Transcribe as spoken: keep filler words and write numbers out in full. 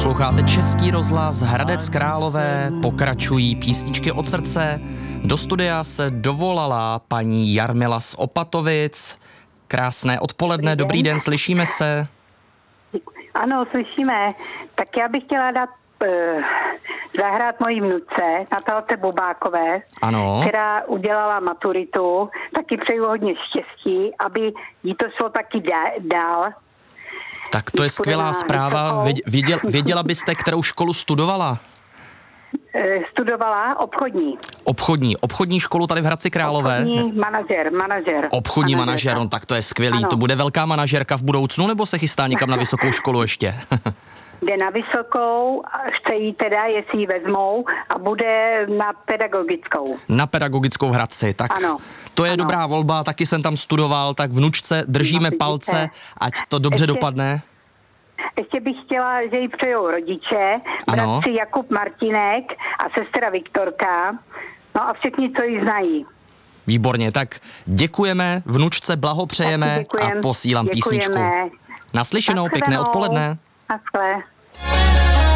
Posloucháte Český rozhlas Hradec Králové, pokračují písničky od srdce. Do studia se dovolala paní Jarmila z Opatovic. Krásné odpoledne, dobrý den, dobrý den slyšíme se. Ano, slyšíme. Tak já bych chtěla dát uh, zahrát mojí vnuce, Natálce Bubákové, Ano. která udělala maturitu. Taky přeju hodně štěstí, aby jí to šlo taky dál. Tak to je skvělá zpráva. Věděla, věděla byste, kterou školu studovala? Studovala obchodní. Obchodní. Obchodní školu tady v Hradci Králové? Obchodní manažer, manažer. Obchodní manažer, no, tak to je skvělý. Ano. To bude velká manažerka v budoucnu, nebo se chystá někam na vysokou školu ještě? Jde na vysokou, chce jí teda, jestli ji vezmou, a bude na pedagogickou. Na pedagogickou v Hradci, tak ano. To je ano. dobrá volba, taky jsem tam studoval, tak vnučce držíme no, palce, ať to dobře ještě, dopadne. Ještě bych chtěla, že jí přejou rodiče, ano. bratři Jakub Martinek a sestra Viktorka, no a všichni, co ji znají. Výborně, tak děkujeme, vnučce blahopřejeme a posílám děkujeme. písničku. Naslyšenou, pěkné odpoledne. Naschle.